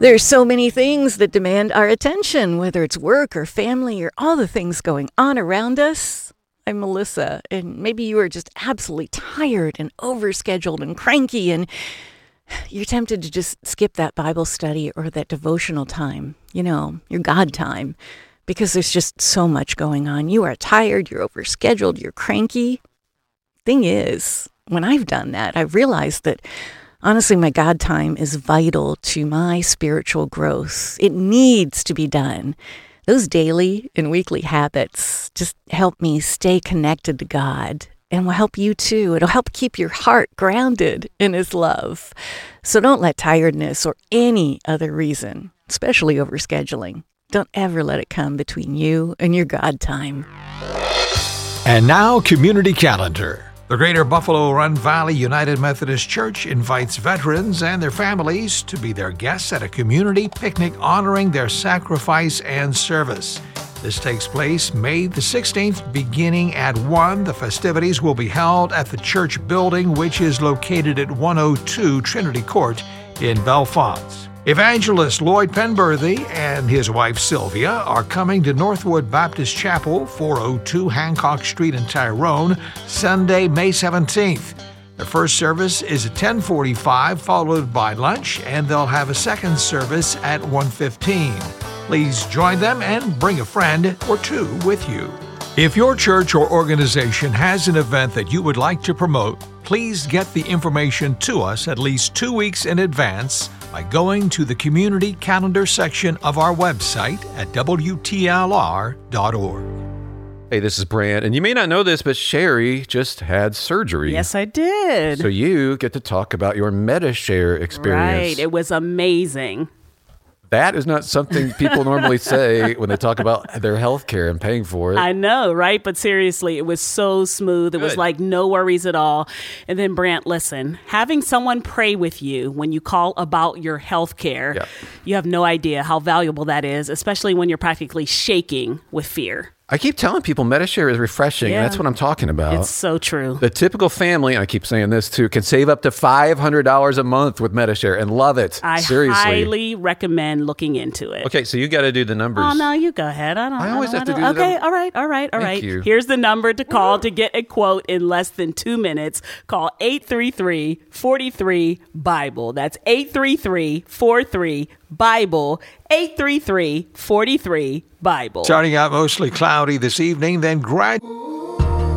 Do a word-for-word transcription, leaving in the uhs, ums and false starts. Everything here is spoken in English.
There's so many things that demand our attention, whether it's work or family or all the things going on around us. I'm Melissa, and maybe you are just absolutely tired and overscheduled and cranky, and you're tempted to just skip that Bible study or that devotional time, you know, your God time, because there's just so much going on. You are tired, you're overscheduled, you're cranky. Thing is, when I've done that, I've realized that honestly, my God time is vital to my spiritual growth. It needs to be done. Those daily and weekly habits just help me stay connected to God, and will help you too. It'll help keep your heart grounded in His love. So don't let tiredness or any other reason, especially overscheduling, don't ever let it come between you and your God time. And now, Community Calendar. The Greater Buffalo Run Valley United Methodist Church invites veterans and their families to be their guests at a community picnic honoring their sacrifice and service. This takes place May the sixteenth, beginning at one. The festivities will be held at the church building, which is located at one oh two Trinity Court in Bellefonte. Evangelist Lloyd Penberthy and his wife Sylvia are coming to Northwood Baptist Chapel, four oh two Hancock Street in Tyrone, Sunday, May seventeenth. The first service is at ten forty-five, followed by lunch, and they'll have a second service at one fifteen. Please join them and bring a friend or two with you. If your church or organization has an event that you would like to promote, please get the information to us at least two weeks in advance by going to the community calendar section of our website at W T L R dot org. Hey, this is Brant, and you may not know this, but Sherry just had surgery. Yes, I did. So you get to talk about your MediShare experience. Right, it was amazing. That is not something people normally say when they talk about their health care and paying for it. I know, right? But seriously, it was so smooth. It Good. was like no worries at all. And then, Brant, listen, having someone pray with you when you call about your health care, Yeah. you have no idea how valuable that is, especially when you're practically shaking with fear. I keep telling people MediShare is refreshing, Yeah. and that's what I'm talking about. It's so true. The typical family, and I keep saying this too, can save up to five hundred dollars a month with MediShare and love it. I Seriously. highly recommend looking into it. Okay, so you got to do the numbers. Oh, no, you go ahead. I don't I always don't have to wanna- do the Okay, num- all right, all right, all Thank right. you. Here's the number to call to get a quote in less than two minutes. Call eight three three, four three, Bible. That's eight three three, four three, Bible. eight three three, four three, Bible. Starting out mostly cloudy this evening, then gradually